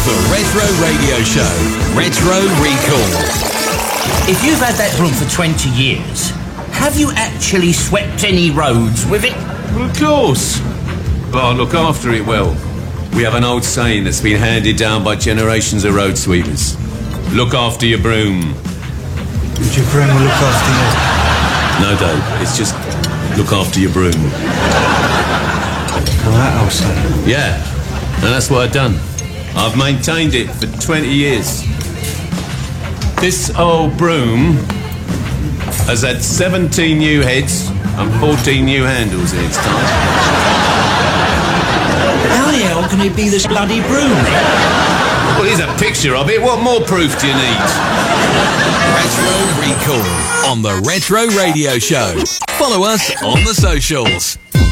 The Retro Radio Show. Retro Recall. If you've had that broom for 20 years, have you actually swept any roads with it? Well, of course. But I look after it well. We have an old saying that's been handed down by generations of road sweepers. Look after your broom. Did your broom look after you? No, Dave. It's just look after your broom. Well, that old saying. Yeah. And that's what I've done. I've maintained it for 20 years. This old broom has had 17 new heads and 14 new handles in its time. How the hell can it be this bloody broom then? Well, here's a picture of it. What more proof do you need? Retro Recall on the Retro Radio Show. Follow us on the socials.